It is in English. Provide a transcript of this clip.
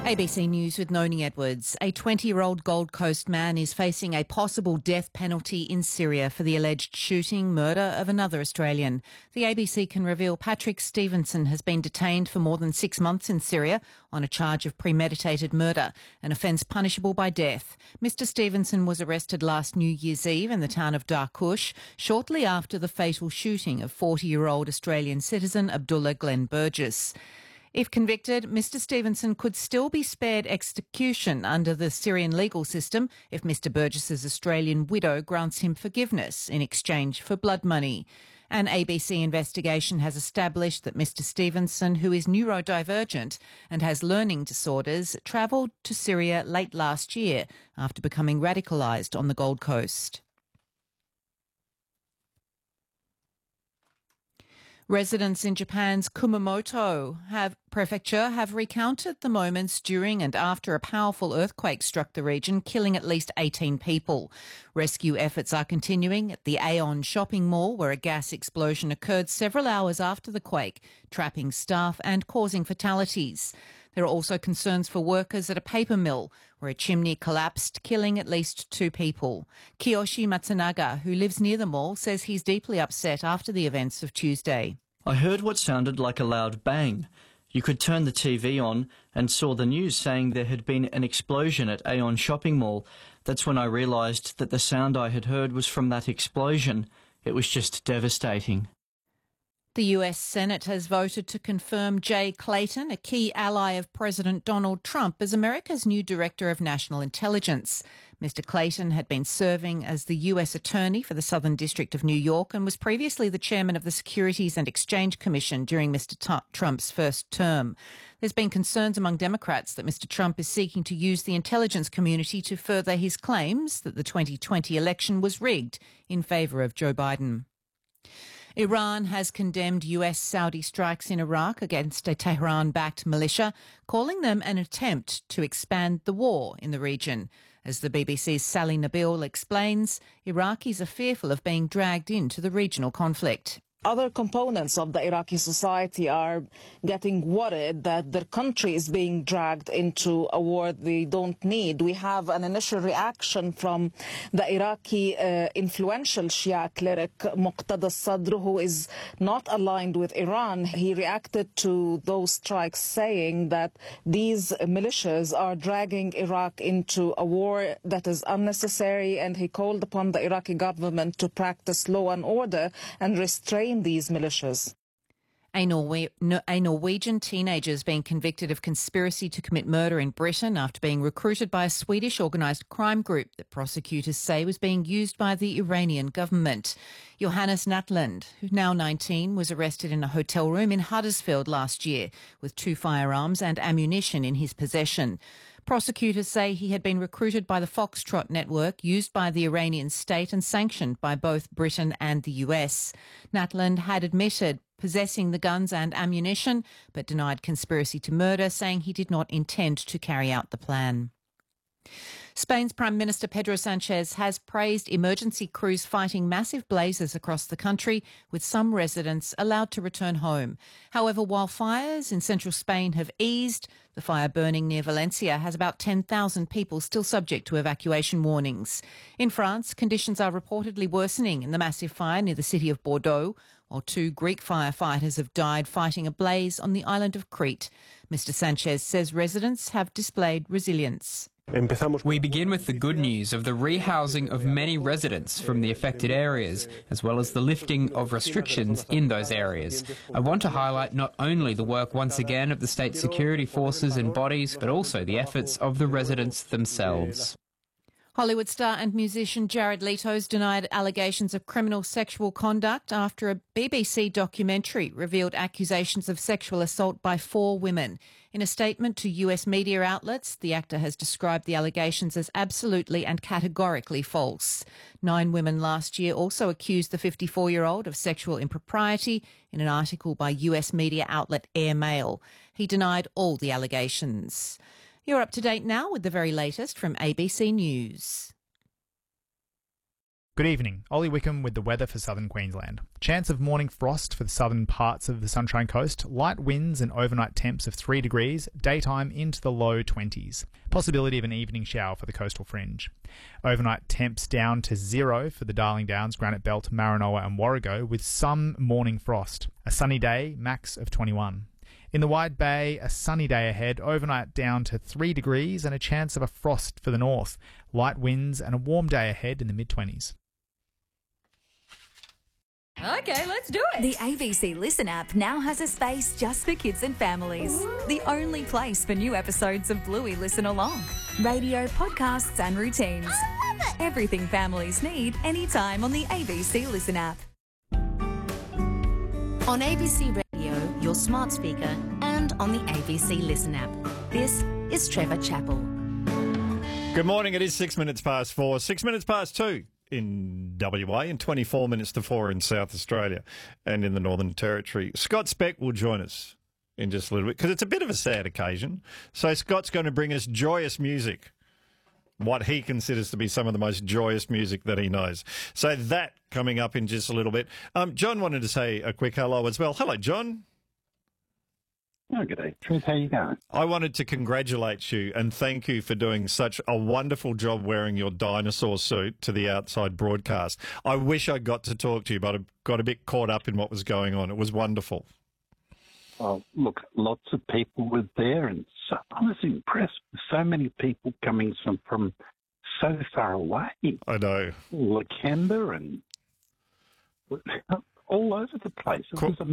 ABC News with Noni Edwards. A 20-year-old Gold Coast man is facing a possible death penalty in Syria for the alleged murder of another Australian. The ABC can reveal Patrick Stevenson has been detained for more than 6 months in Syria on a charge of premeditated murder, an offence punishable by death. Mr Stevenson was arrested last New Year's Eve in the town of Darkush, shortly after the fatal shooting of 40-year-old Australian citizen Abdullah Glenn Burgess. If convicted, Mr Stevenson could still be spared execution under the Syrian legal system if Mr Burgess's Australian widow grants him forgiveness in exchange for blood money. An ABC investigation has established that Mr Stevenson, who is neurodivergent and has learning disorders, travelled to Syria late last year after becoming radicalised on the Gold Coast. Residents in Japan's Kumamoto prefecture have recounted the moments during and after a powerful earthquake struck the region, killing at least 18 people. Rescue efforts are continuing at the Aeon shopping mall, where a gas explosion occurred several hours after the quake, trapping staff and causing fatalities. There are also concerns for workers at a paper mill, where a chimney collapsed, killing at least 2 people. Kiyoshi Matsunaga, who lives near the mall, says he's deeply upset after the events of Tuesday. I heard what sounded like a loud bang. You could turn the TV on and saw the news saying there had been an explosion at Aeon shopping mall. That's when I realised that the sound I had heard was from that explosion. It was just devastating. The US Senate has voted to confirm Jay Clayton, a key ally of President Donald Trump, as America's new Director of National Intelligence. Mr Clayton had been serving as the US Attorney for the Southern District of New York and was previously the Chairman of the Securities and Exchange Commission during Mr Trump's first term. There's been concerns among Democrats that Mr Trump is seeking to use the intelligence community to further his claims that the 2020 election was rigged in favour of Joe Biden. Iran has condemned US-Saudi strikes in Iraq against a Tehran-backed militia, calling them an attempt to expand the war in the region. As the BBC's Sally Nabil explains, Iraqis are fearful of being dragged into the regional conflict. Other components of the Iraqi society are getting worried that their country is being dragged into a war they don't need. We have an initial reaction from the Iraqi influential Shia cleric Muqtada Sadr, who is not aligned with Iran. He reacted to those strikes saying that these militias are dragging Iraq into a war that is unnecessary, and he called upon the Iraqi government to practice law and order and restrain these militias. A Norwegian teenager has been convicted of conspiracy to commit murder in Britain after being recruited by a Swedish organised crime group that prosecutors say was being used by the Iranian government. Johannes Natland, who's now 19, was arrested in a hotel room in Huddersfield last year with 2 firearms and ammunition in his possession. Prosecutors say he had been recruited by the Foxtrot network used by the Iranian state and sanctioned by both Britain and the US. Natland had admitted possessing the guns and ammunition, but denied conspiracy to murder, saying he did not intend to carry out the plan. Spain's Prime Minister Pedro Sanchez has praised emergency crews fighting massive blazes across the country, with some residents allowed to return home. However, while fires in central Spain have eased, the fire burning near Valencia has about 10,000 people still subject to evacuation warnings. In France, conditions are reportedly worsening in the massive fire near the city of Bordeaux, while 2 Greek firefighters have died fighting a blaze on the island of Crete. Mr Sanchez says residents have displayed resilience. We begin with the good news of the rehousing of many residents from the affected areas, as well as the lifting of restrictions in those areas. I want to highlight not only the work once again of the state security forces and bodies, but also the efforts of the residents themselves. Hollywood star and musician Jared Leto's denied allegations of criminal sexual conduct after a BBC documentary revealed accusations of sexual assault by 4 women. In a statement to US media outlets, the actor has described the allegations as absolutely and categorically false. 9 women last year also accused the 54-year-old of sexual impropriety in an article by US media outlet Airmail. He denied all the allegations. You're up to date now with the very latest from ABC News. Good evening. Ollie Wickham with the weather for southern Queensland. Chance of morning frost for the southern parts of the Sunshine Coast. Light winds and overnight temps of 3 degrees. Daytime into the low 20s. Possibility of an evening shower for the coastal fringe. Overnight temps down to 0 for the Darling Downs, Granite Belt, Maranoa and Warrego with some morning frost. A sunny day, max of 21. In the Wide Bay, a sunny day ahead, overnight down to 3 degrees and a chance of a frost for the north. Light winds and a warm day ahead in the mid-20s. Okay, let's do it. The ABC Listen app now has a space just for kids and families. The only place for new episodes of Bluey Listen Along. Radio, podcasts and routines. I love it. Everything families need anytime on the ABC Listen app. On ABC Radio, your smart speaker, and on the ABC Listen app. This is Trevor Chappell. Good morning. It is 6 minutes past 4, 6 minutes past 2 in WA and 24 minutes to 4 in South Australia and in the Northern Territory. Scott Speck will join us in just a little bit because it's a bit of a sad occasion. So Scott's going to bring us joyous music, what he considers to be some of the most joyous music that he knows. So that coming up in just a little bit. John wanted to say a quick hello as well. Hello, John. Oh, good day, Trev. How you going? I wanted to congratulate you and thank you for doing such a wonderful job wearing your dinosaur suit to the outside broadcast. I wish I got to talk to you, but I got a bit caught up in what was going on. It was wonderful. Oh, look, lots of people were there, and so, I was impressed with so many people coming from so far away. I know. Lakenda and all over the place. It was amazing.